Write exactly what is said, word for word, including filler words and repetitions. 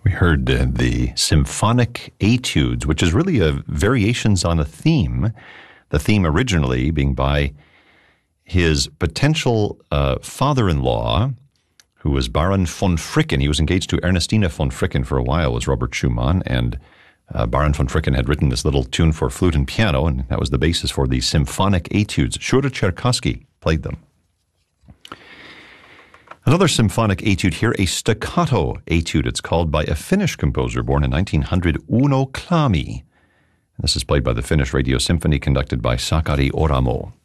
We heard uh, the symphonic etudes, which is really a variations on a theme, the theme originally being by his potential uh, father-in-law, who was Baron von Fricken. He was engaged to Ernestina von Fricken for a while, was Robert Schumann, and uh, Baron von Fricken had written this little tune for flute and piano, and that was the basis for the symphonic etudes. Shura Cherkassky played them. Another symphonic etude here, a staccato etude. It's called by a Finnish composer born in nineteen hundred, Uno Klami. This is played by the Finnish Radio Symphony, conducted by Sakari Oramo.